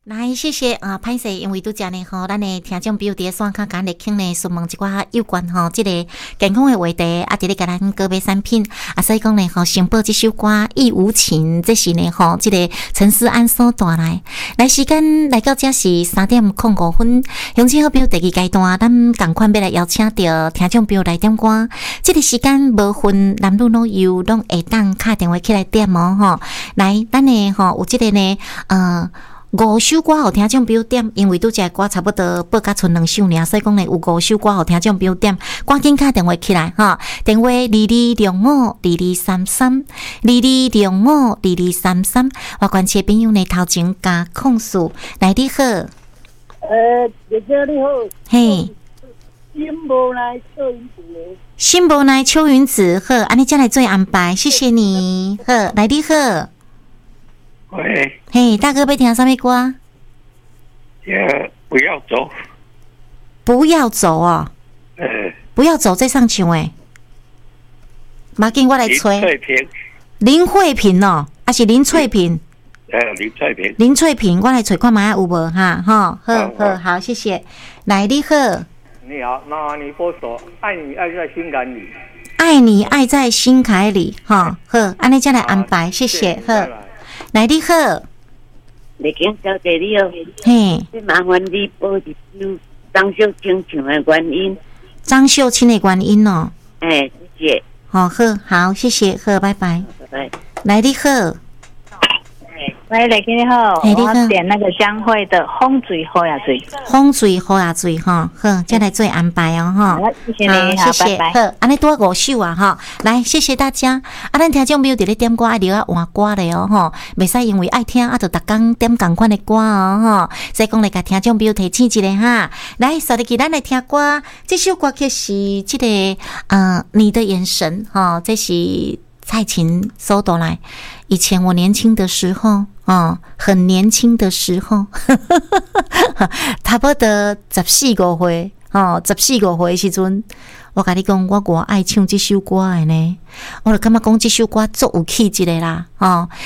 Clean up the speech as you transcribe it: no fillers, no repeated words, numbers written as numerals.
来，谢谢啊，歹势，因为拄则呢吼，咱的听众朋友伫咧线卡甲咱来听呢，询问一寡有关吼，即个健康的话题，啊，伫咧甲咱个别产品，啊，所以讲呢吼，先播即首歌《忆无情》，这是呢吼，即个陈思安所带来。来，时间来到这是3:05，乡亲好朋友第二阶段，咱赶快要来邀请到听众朋友来点歌。即个时间无分男女老幼，拢会当敲电话起来点哦吼。来，咱呢吼有即个呢5首歌互听众朋友点，因为拄则歌差不多播甲剩2首尔，所以讲呢有5首歌互听众朋友点，赶紧敲电话起来哈！电话22052233，22052233，我关切朋友呢头前加控诉，来你好， 姐姐你好， 嘿， 心无来秋云子， 心无奈秋云子，好，安尼才来做安排，谢谢你，好，来你好。 喂， 嘿，大哥，要听啥物歌？ 不要走， 不要走哦，不要走，再上唱诶。马紧，我来吹。林慧萍哦，还是林翠萍？林翠萍，我来吹看卖有无哈？好，好，谢谢。来，你好。 你好，那你播首《爱你爱在心坎里》。 爱你爱在心坎里，哈，好，安尼再来安排，谢谢，好。来，你好， 丽萍小姐你好， 嘿， 麻烦你播一首张秀清唱的原因。 张秀清的原因哦， 谢谢。 好，好，谢谢，好，拜拜。 拜拜。 来，你好。 喂，丽萍你好，我点那个江蕙的《风水好呀水》， 风水好呀水哈，好，再来做安排哦哈。 谢谢你，好，谢谢。 好，安尼多5首啊哈，来，谢谢大家。啊，咱听众朋友伫咧点歌爱留啊换歌咧哦吼，袂使因为爱听啊就逐工点同款的歌哦吼。所以讲来甲听众朋友提醒一下哈，来，扫入去咱来听歌，这首歌曲是这个你的眼神哈，这是蔡琴所带来。以前我年轻的时候，很年轻的时候，差不多14-15岁，14-15岁的时阵，我甲你讲，我爱唱这首歌的呢，我就感觉讲这首歌足有气质的啦，